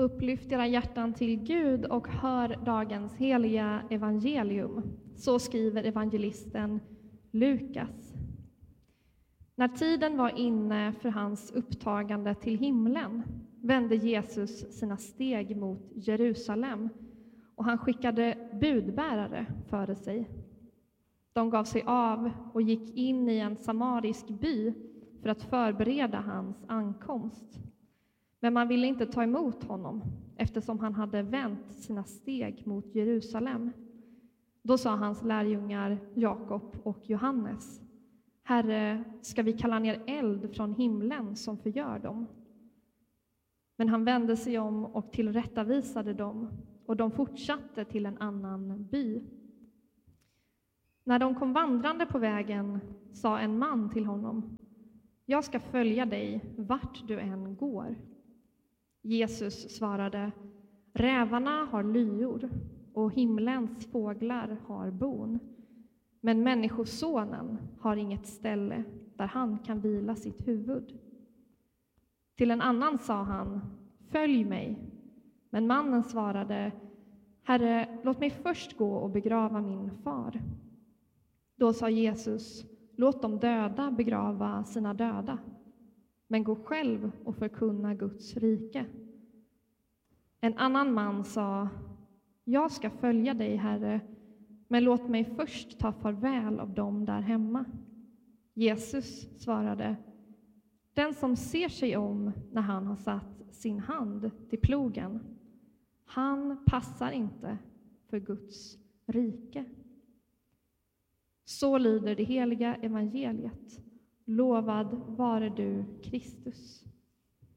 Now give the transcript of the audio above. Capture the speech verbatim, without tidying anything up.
Upplyft era hjärtan till Gud och hör dagens heliga evangelium. Så skriver evangelisten Lukas. När tiden var inne för hans upptagande till himlen vände Jesus sina steg mot Jerusalem, och han skickade budbärare före sig. De gav sig av och gick in i en samarisk by för att förbereda hans ankomst. Men man ville inte ta emot honom, eftersom han hade vänt sina steg mot Jerusalem. Då sa hans lärjungar Jakob och Johannes: Herre, ska vi kalla ner eld från himlen som förgör dem? Men han vände sig om och tillrättavisade dem, och de fortsatte till en annan by. När de kom vandrande på vägen sa en man till honom: Jag ska följa dig vart du än går. Jesus svarade: Rävarna har lyor och himlens fåglar har bon, men människosonen har inget ställe där han kan vila sitt huvud. Till en annan sa han: Följ mig. Men mannen svarade: Herre, låt mig först gå och begrava min far. Då sa Jesus: Låt de döda begrava sina döda, men gå själv och förkunna Guds rike. En annan man sa: Jag ska följa dig, Herre, men låt mig först ta farväl av dem där hemma. Jesus svarade: Den som ser sig om när han har satt sin hand till plogen, han passar inte för Guds rike. Så lyder det heliga evangeliet. Lovad vare du, Kristus.